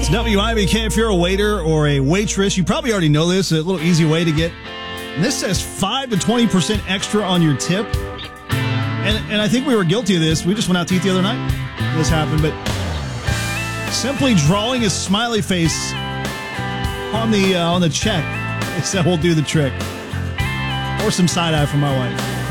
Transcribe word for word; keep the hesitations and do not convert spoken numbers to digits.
It's W I B K. If you're a waiter or a waitress, you probably already know this. A little easy way to get. And this says five to twenty percent extra on your tip. And, and I think we were guilty of this. We just went out to eat the other night. This happened, but simply drawing a smiley face on the uh, on the check, that will do the trick. Or some side eye from my wife.